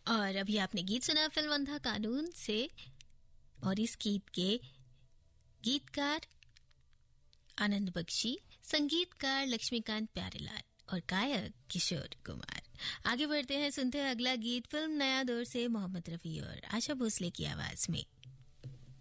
और अभी आपने गीत सुना फिल्म अंधा कानून से, और इस गीत के गीतकार आनंद बख्शी, संगीतकार लक्ष्मीकांत प्यारेलाल और गायक किशोर कुमार। आगे बढ़ते हैं, सुनते हैं अगला गीत फिल्म नया दौर से मोहम्मद रफी और आशा भोसले की आवाज में।